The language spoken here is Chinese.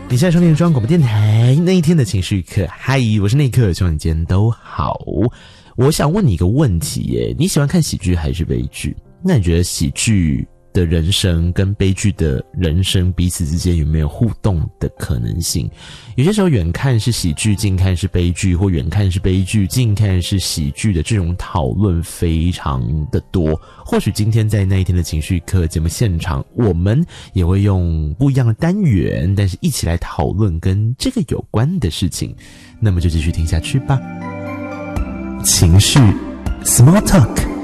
你现在收听的中央广播电台那一天的情绪课，嗨，我是内克，希望你今天都好。我想问你一个问题耶，你喜欢看喜剧还是悲剧？那你觉得喜剧的人生跟悲剧的人生彼此之间有没有互动的可能性？有些时候远看是喜剧，近看是悲剧，或远看是悲剧，近看是喜剧的这种讨论非常的多。或许今天在那一天的情绪课节目现场，我们也会用不一样的单元，但是一起来讨论跟这个有关的事情。那么就继续听下去吧。情绪 Small Talk。